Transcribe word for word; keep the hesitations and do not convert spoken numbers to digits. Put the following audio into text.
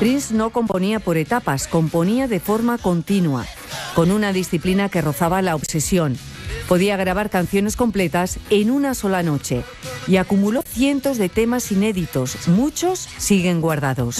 Prince no componía por etapas, componía de forma continua, con una disciplina que rozaba la obsesión. Podía grabar canciones completas en una sola noche y acumuló cientos de temas inéditos, muchos siguen guardados.